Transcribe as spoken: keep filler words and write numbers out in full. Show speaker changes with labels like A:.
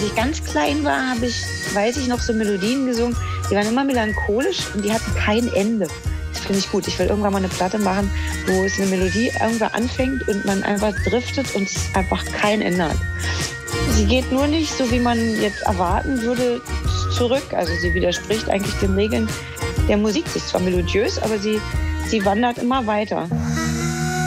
A: ich ganz klein war, habe ich, weiß ich noch, so Melodien gesungen. Die waren immer melancholisch und die hatten kein Ende. Das finde ich gut. Ich will irgendwann mal eine Platte machen, wo es eine Melodie irgendwann anfängt und man einfach driftet und es einfach kein Ende hat. Sie geht nur nicht, so wie man jetzt erwarten würde, zurück. Also sie widerspricht eigentlich den Regeln der Musik. Sie ist zwar melodiös, aber sie, sie wandert immer weiter.